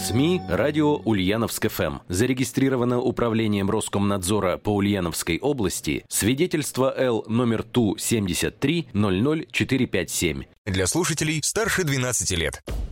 СМИ «Радио Ульяновск-ФМ». Зарегистрировано Управлением Роскомнадзора по Ульяновской области свидетельство Л номер ТУ 73 00457. Для слушателей старше 12 лет.